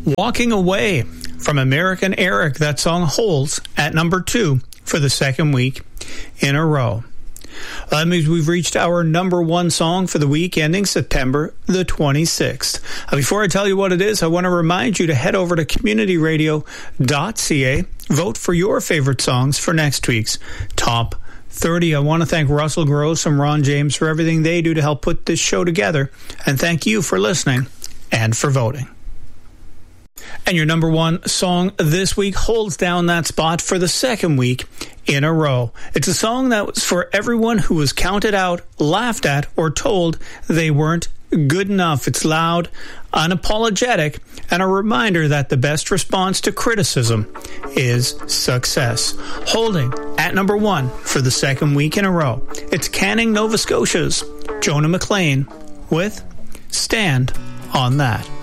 Walking Away from American Eric. That song holds at number 2 for the second week in a row. That means we've reached our number 1 song for the week ending September the 26th. Before I tell you what it is, I want to remind you to head over to communityradio.ca. Vote for your favorite songs for next week's Top 30. I want to thank Russell Gross and Ron James for everything they do to help put this show together. And thank you for listening and for voting. And your number 1 song this week holds down that spot for the second week in a row. It's a song that was for everyone who was counted out, laughed at, or told they weren't good enough. It's loud, unapologetic, and a reminder that the best response to criticism is success. Holding at number 1 for the second week in a row, it's Canning, Nova Scotia's Jonah McLean with Stand on That.